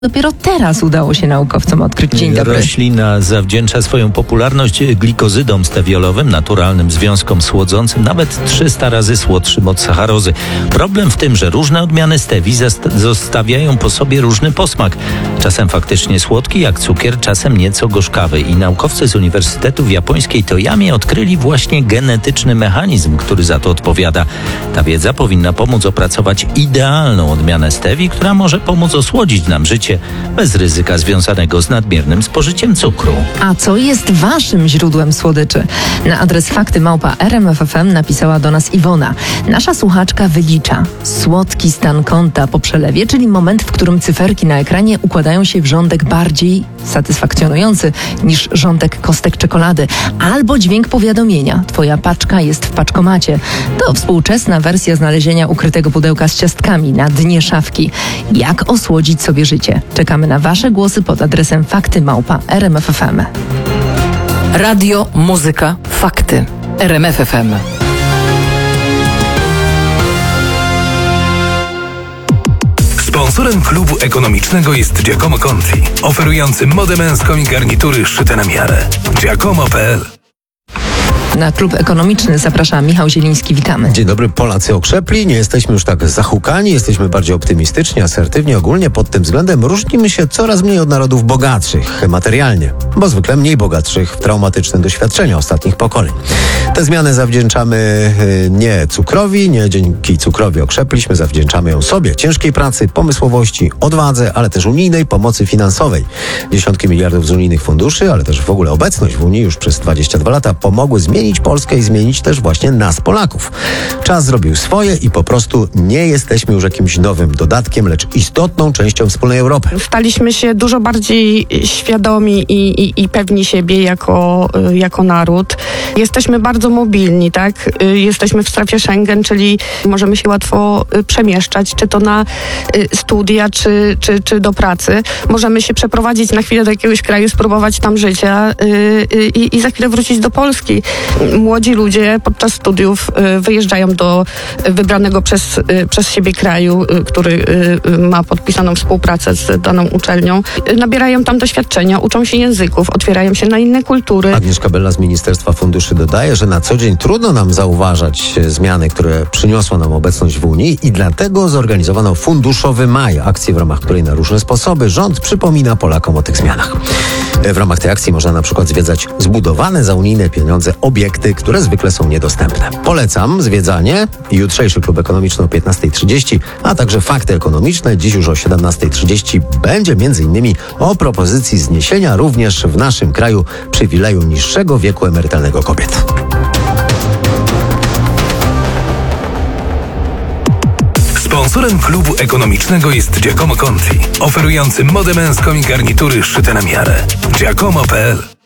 Dopiero teraz udało się naukowcom odkryć. Dzień dobry. Roślina zawdzięcza swoją popularność glikozydom stewiolowym, naturalnym związkom słodzącym, nawet 300 razy słodszym od sacharozy. Problem w tym, że różne odmiany stevii zostawiają po sobie różny posmak. Czasem faktycznie słodki jak cukier, czasem nieco gorzkawy. I naukowcy z Uniwersytetu w japońskiej Toyamie odkryli właśnie genetyczny mechanizm, który za to odpowiada. Ta wiedza powinna pomóc opracować idealną odmianę stevii, która może pomóc osłodzić nam życie bez ryzyka związanego z nadmiernym spożyciem cukru. A co jest waszym źródłem słodyczy? Na adres fakty@rmf.fm napisała do nas Iwona. Nasza słuchaczka wylicza słodki stan konta po przelewie, czyli moment, w którym cyferki na ekranie układają się w rządek bardziej satysfakcjonujący niż rządek kostek czekolady. Albo dźwięk powiadomienia. Twoja paczka jest w paczkomacie. To współczesna wersja znalezienia ukrytego pudełka z ciastkami na dnie szafki. Jak osłodzić sobie życie? Czekamy na wasze głosy pod adresem fakty@rmf.fm. Radio, muzyka, fakty. RMF FM. Sponsorem klubu ekonomicznego jest Giacomo Conti, oferujący modę męską i garnitury szyte na miarę. Giacomo.pl. Na klub ekonomiczny zaprasza Michał Zieliński. Witamy. Dzień dobry. Polacy okrzepli, nie jesteśmy już tak zahukani, jesteśmy bardziej optymistyczni, asertywni. Ogólnie pod tym względem różnimy się coraz mniej od narodów bogatszych materialnie, bo zwykle mniej bogatszych w traumatyczne doświadczenia ostatnich pokoleń. Te zmiany zawdzięczamy nie cukrowi, nie dzięki cukrowi okrzepliśmy, zawdzięczamy ją sobie, ciężkiej pracy, pomysłowości, odwadze, ale też unijnej pomocy finansowej. Dziesiątki miliardów z unijnych funduszy, ale też w ogóle obecność w Unii już przez 22 lata pomogły zmienić Polskę i zmienić też właśnie nas, Polaków. Czas zrobił swoje i po prostu nie jesteśmy już jakimś nowym dodatkiem, lecz istotną częścią wspólnej Europy. Staliśmy się dużo bardziej świadomi i pewni siebie jako naród. Jesteśmy bardzo mobilni, tak? Jesteśmy w strefie Schengen, czyli możemy się łatwo przemieszczać, czy to na studia, czy do pracy. Możemy się przeprowadzić na chwilę do jakiegoś kraju, spróbować tam życia i za chwilę wrócić do Polski. Młodzi ludzie podczas studiów wyjeżdżają do wybranego przez siebie kraju, który ma podpisaną współpracę z daną uczelnią. Nabierają tam doświadczenia, uczą się języków, otwierają się na inne kultury. Agnieszka Bella z Ministerstwa Funduszy dodaje, że na co dzień trudno nam zauważać zmiany, które przyniosła nam obecność w Unii i dlatego zorganizowano Funduszowy Maj, akcję, w ramach której na różne sposoby rząd przypomina Polakom o tych zmianach. W ramach tej akcji można na przykład zwiedzać zbudowane za unijne pieniądze obiekty, które zwykle są niedostępne. Polecam zwiedzanie. Jutrzejszy klub ekonomiczny o 15:30, a także fakty ekonomiczne. Dziś już o 17:30 będzie m.in. o propozycji zniesienia również w naszym kraju przywileju niższego wieku emerytalnego kobiet. Sponsorem klubu ekonomicznego jest Giacomo Conti, oferujący modę męską i garnitury szyte na miarę. Giacomo.pl.